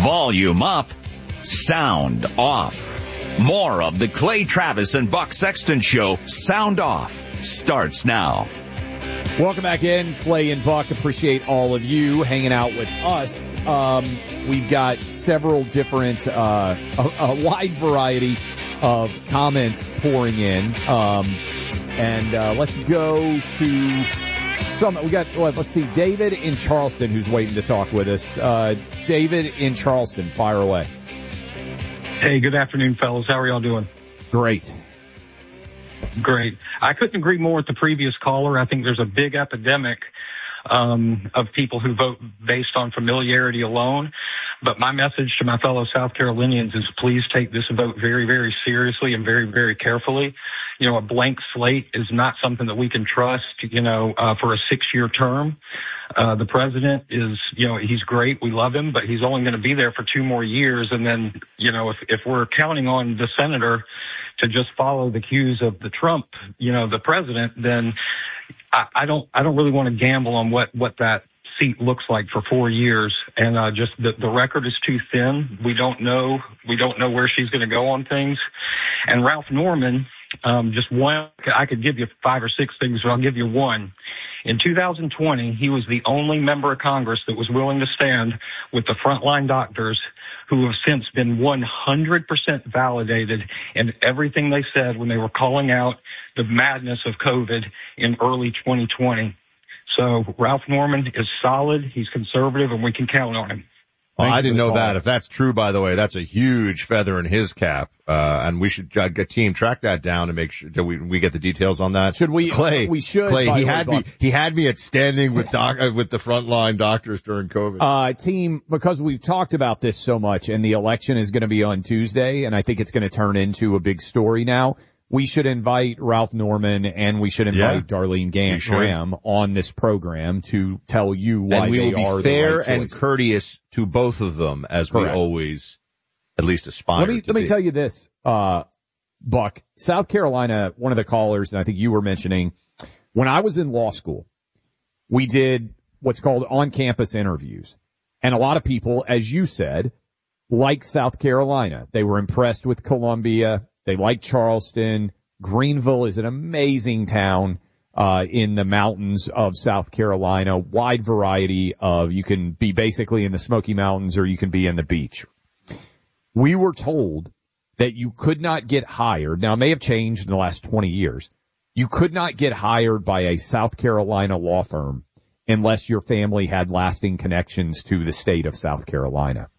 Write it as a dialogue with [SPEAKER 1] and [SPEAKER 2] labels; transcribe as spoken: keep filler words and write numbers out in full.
[SPEAKER 1] Volume up, sound off. More of the Clay Travis and Buck Sexton Show, Sound Off, starts now.
[SPEAKER 2] Welcome back in, Clay and Buck. Appreciate all of you hanging out with us. Um, we've got several different, uh, a, a wide variety of comments pouring in. Um, and, uh, let's go to some, we got, well, let's see, David in Charleston who's waiting to talk with us. Uh, David in Charleston, fire away.
[SPEAKER 3] Hey, good afternoon, fellas. How are y'all doing?
[SPEAKER 2] Great.
[SPEAKER 3] Great. I couldn't agree more with the previous caller. I think there's a big epidemic um, of people who vote based on familiarity alone. But my message to my fellow South Carolinians is please take this vote very, very seriously and very, very carefully. You know, a blank slate is not something that we can trust, you know, uh, for a six-year term. Uh, the president is, you know, he's great. We love him, but he's only going to be there for two more years. And then, you know, if, if we're counting on the senator to just follow the cues of the Trump, you know, the president, then I, I don't, I don't really want to gamble on what, what that seat looks like for four years. And, uh, just the, the record is too thin. We don't know, we don't know where she's going to go on things. And Ralph Norman, um, just one, I could give you five or six things, but I'll give you one. In two thousand twenty, he was the only member of Congress that was willing to stand with the frontline doctors who have since been one hundred percent validated in everything they said when they were calling out the madness of COVID in early twenty twenty. So Ralph Norman is solid. He's conservative, and we can count on him.
[SPEAKER 4] Well, I didn't know that. If that's true, by the way, that's a huge feather in his cap. Uh, and we should, uh, get team track that down and make sure that we, we get the details on that.
[SPEAKER 2] Should we?
[SPEAKER 4] Clay,
[SPEAKER 2] we should.
[SPEAKER 4] Clay, he
[SPEAKER 2] way,
[SPEAKER 4] had me, he had me at standing with doc, uh, with the frontline doctors during COVID.
[SPEAKER 2] Uh, team, because we've talked about this so much and the election is going to be on Tuesday and I think it's going to turn into a big story now. We should invite Ralph Norman and we should invite yeah, Darlene Gant Graham on this program to tell you why
[SPEAKER 4] and we
[SPEAKER 2] they
[SPEAKER 4] will be
[SPEAKER 2] are
[SPEAKER 4] fair
[SPEAKER 2] the right
[SPEAKER 4] and courteous to both of them, as Correct. we always at least aspire.
[SPEAKER 2] Let me
[SPEAKER 4] to
[SPEAKER 2] let me
[SPEAKER 4] be.
[SPEAKER 2] tell you this, uh, Buck. South Carolina, one of the callers, and I think you were mentioning, when I was in law school, we did what's called on-campus interviews, and a lot of people, as you said, like South Carolina. They were impressed with Columbia. They like Charleston. Greenville is an amazing town, uh, in the mountains of South Carolina. Wide variety of, you can be basically in the Smoky Mountains or you can be in the beach. We were told that you could not get hired. Now, it may have changed in the last twenty years. You could not get hired by a South Carolina law firm unless your family had lasting connections to the state of South Carolina.